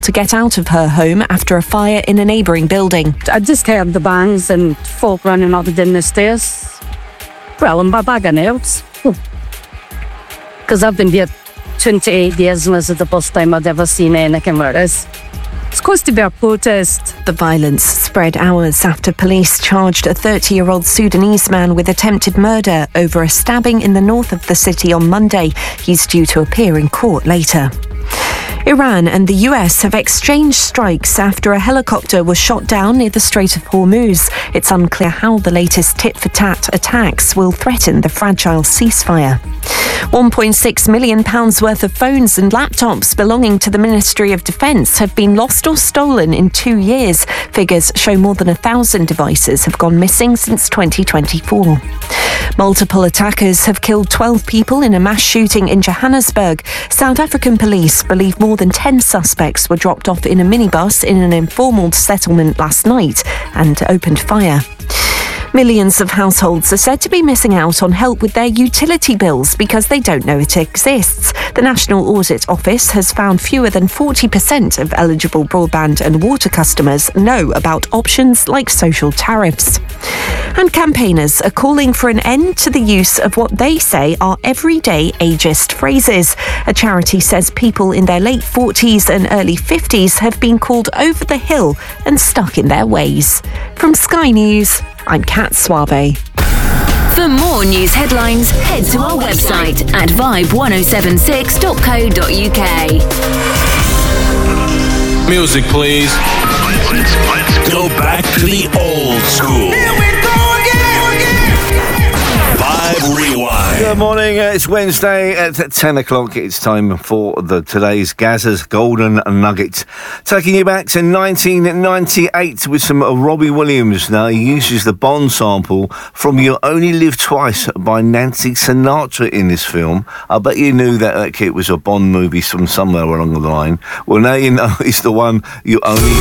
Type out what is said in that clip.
to get out of her home after a fire in a neighbouring building. I just heard the bangs and folk running up and down the stairs. Well, in my bag of nerves. Because I've been here 28 years and this is the first time I've ever seen anything like this. It's supposed to be a protest. The violence spread hours after police charged a 30-year-old Sudanese man with attempted murder over a stabbing in the north of the city on Monday. He's due to appear in court later. Iran and the US have exchanged strikes after a helicopter was shot down near the Strait of Hormuz. It's unclear how the latest tit-for-tat attacks will threaten the fragile ceasefire. £1.6 million worth of phones and laptops belonging to the Ministry of Defence have been lost or stolen in 2 years. Figures show more than 1,000 devices have gone missing since 2024. Multiple attackers have killed 12 people in a mass shooting in Johannesburg. South African police believe more than 10 suspects were dropped off in a minibus in an informal settlement last night and opened fire. Millions of households are said to be missing out on help with their utility bills because they don't know it exists. The National Audit Office has found fewer than 40% of eligible broadband and water customers know about options like social tariffs. And campaigners are calling for an end to the use of what they say are everyday ageist phrases. A charity says people in their late 40s and early 50s have been called over the hill and stuck in their ways. From Sky News, I'm Kat Suave. For more news headlines, head to our website at vibe1076.co.uk. Music, please. Let's go back to the old school. Here we go again. Vibe Rewind. Good morning. It's Wednesday at 10 o'clock. It's time for today's Gazza's Golden Nugget. Taking you back to 1998 with some Robbie Williams. Now, he uses the Bond sample from You Only Live Twice by Nancy Sinatra in this film. I bet you knew that kid was a Bond movie from somewhere along the line. Well, now you know it's the one You Only